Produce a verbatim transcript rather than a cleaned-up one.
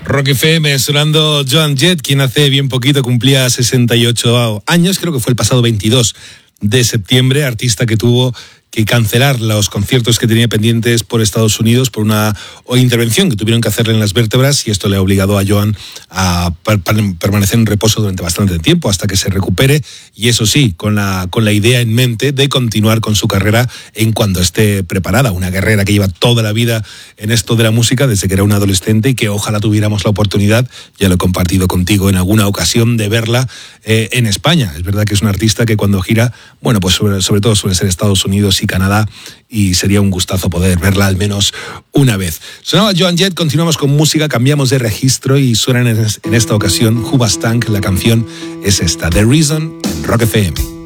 Rock F M, sonando Joan Jett, quien hace bien poquito cumplía sesenta y ocho años, creo que fue el pasado veintidós de septiembre, artista que tuvo que cancelar los conciertos que tenía pendientes por Estados Unidos por una intervención que tuvieron que hacerle en las vértebras, y esto le ha obligado a Joan a per- per- permanecer en reposo durante bastante tiempo hasta que se recupere, y eso sí, con la, con la idea en mente de continuar con su carrera en cuando esté preparada. Una guerrera que lleva toda la vida en esto de la música desde que era una adolescente, y que ojalá tuviéramos la oportunidad, ya lo he compartido contigo en alguna ocasión, de verla eh, en España. Es verdad que es una artista que cuando gira, bueno, pues sobre, sobre todo suele ser Estados Unidos y Canadá, y sería un gustazo poder verla al menos una vez. Sonaba Joan Jett, continuamos con música, cambiamos de registro y suenan en, en esta ocasión Hoobastank. La canción es esta, The Reason, en Rock F M.